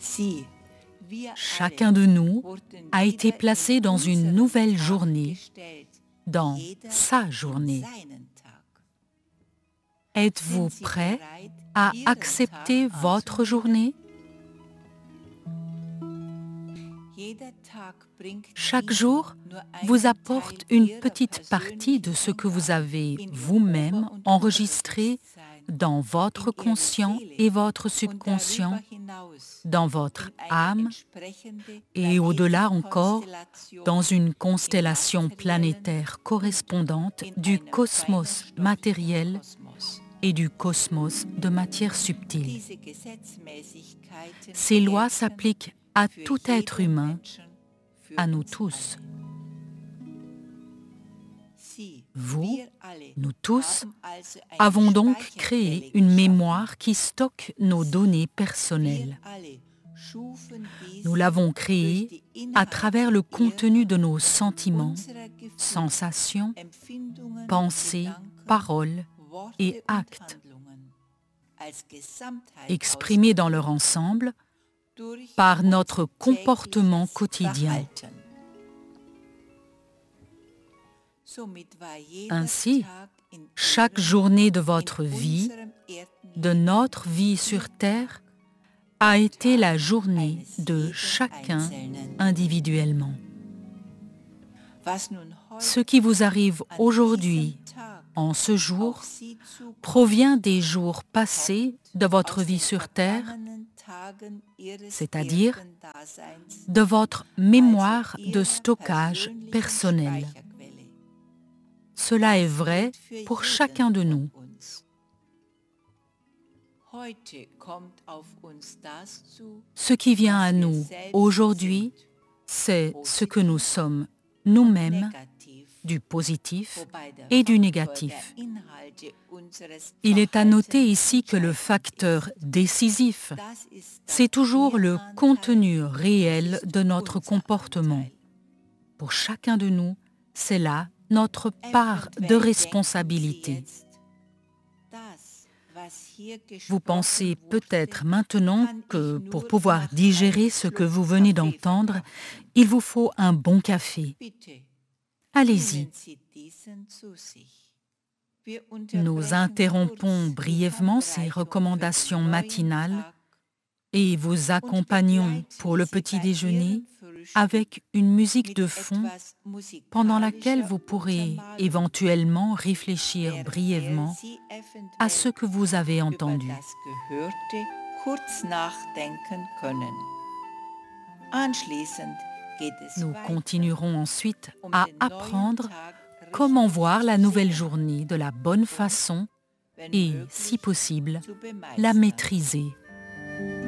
Chacun de nous a été placé dans une nouvelle journée, dans sa journée. Êtes-vous prêt à accepter votre journée? Chaque jour vous apporte une petite partie de ce que vous avez vous-même enregistré dans votre conscient et votre subconscient, dans votre âme et au-delà encore, dans une constellation planétaire correspondante du cosmos matériel et du cosmos de matière subtile. Ces lois s'appliquent à tout être humain, à nous tous. Vous, nous tous, avons donc créé une mémoire qui stocke nos données personnelles. Nous l'avons créée à travers le contenu de nos sentiments, sensations, pensées, paroles et actes, exprimés dans leur ensemble par notre comportement quotidien. Ainsi, chaque journée de votre vie, de notre vie sur Terre, a été la journée de chacun individuellement. Ce qui vous arrive aujourd'hui, en ce jour, provient des jours passés de votre vie sur Terre, c'est-à-dire de votre mémoire de stockage personnel. Cela est vrai pour chacun de nous. Ce qui vient à nous aujourd'hui, c'est ce que nous sommes nous-mêmes, du positif et du négatif. Il est à noter ici que le facteur décisif, c'est toujours le contenu réel de notre comportement. Pour chacun de nous, c'est là notre part de responsabilité. Vous pensez peut-être maintenant que pour pouvoir digérer ce que vous venez d'entendre, il vous faut un bon café. Allez-y. Nous interrompons brièvement ces recommandations matinales et vous accompagnons pour le petit déjeuner avec une musique de fond pendant laquelle vous pourrez éventuellement réfléchir brièvement à ce que vous avez entendu. Nous continuerons ensuite à apprendre comment voir la nouvelle journée de la bonne façon et, si possible, la maîtriser.